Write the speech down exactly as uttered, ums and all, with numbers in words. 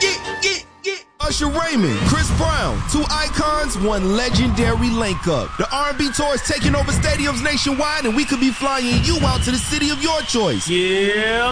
Yeah, yeah, yeah. Usher Raymond, Chris Brown, two icons, one legendary link up. The R and B tour is taking over stadiums nationwide, and we could be flying you out to the city of your choice. Yeah,